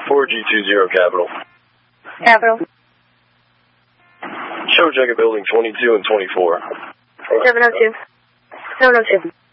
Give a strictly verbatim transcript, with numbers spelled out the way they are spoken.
four G two zero Capital. Capital. Show check at building twenty-two and twenty-four. seven oh two. seven oh two.